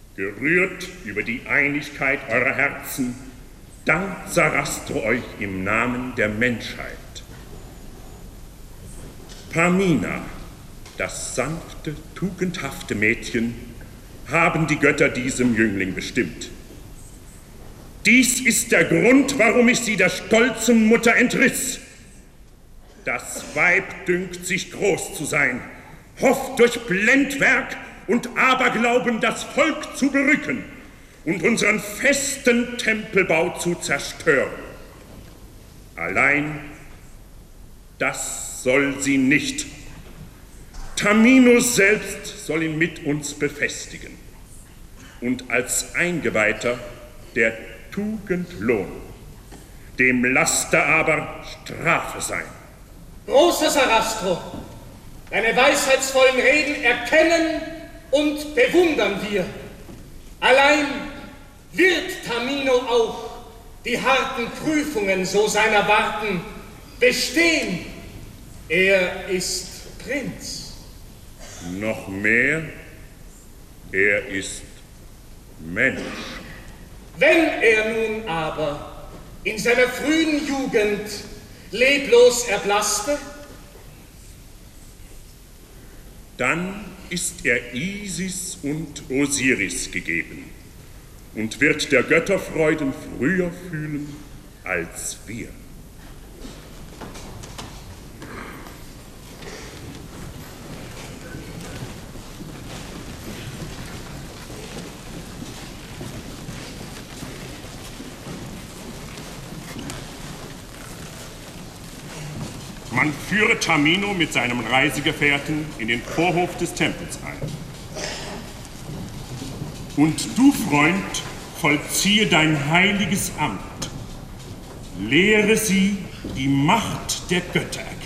Gerührt über die Einigkeit eurer Herzen, dankt Sarastro euch im Namen der Menschheit. Pamina, das sanfte, tugendhafte Mädchen, haben die Götter diesem Jüngling bestimmt. Dies ist der Grund, warum ich sie der stolzen Mutter entriss. Das Weib dünkt sich groß zu sein, hofft durch Blendwerk und Aberglauben das Volk zu berücken und unseren festen Tempelbau zu zerstören. Allein das soll sie nicht. Tamino selbst soll ihn mit uns befestigen und als Eingeweihter der Tugend Lohn, dem Laster aber Strafe sein. Großer Sarastro, deine weisheitsvollen Reden erkennen und bewundern wir. Allein wird Tamino auch die harten Prüfungen so seiner warten bestehen. Er ist Prinz. Noch mehr, er ist Mensch. Wenn er nun aber in seiner frühen Jugend leblos erblasste, dann ist er Isis und Osiris gegeben und wird der Götterfreuden früher fühlen als wir. Man führe Tamino mit seinem Reisegefährten in den Vorhof des Tempels ein. Und du, Freund, vollziehe dein heiliges Amt. Lehre sie die Macht der Götter erkennen.